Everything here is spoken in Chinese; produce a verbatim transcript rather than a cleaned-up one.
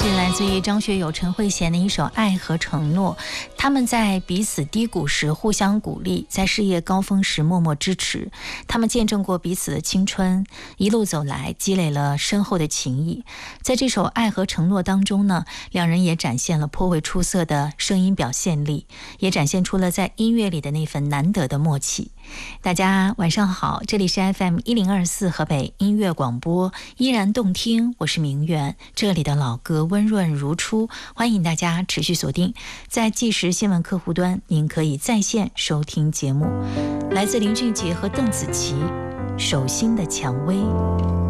是来自于张学友、陈慧娴的一首《爱和承诺》。他们在彼此低谷时互相鼓励，在事业高峰时默默支持。他们见证过彼此的青春，一路走来积累了深厚的情谊。在这首《爱和承诺》当中呢，两人也展现了颇为出色的声音表现力，也展现出了在音乐里的那份难得的默契。大家晚上好，这里是 F M 一零二四河北音乐广播，依然动听，我是明远，这里的老歌温润如初，欢迎大家持续锁定。在即时新闻客户端，您可以在线收听节目。来自林俊杰和邓紫棋，手心的蔷薇。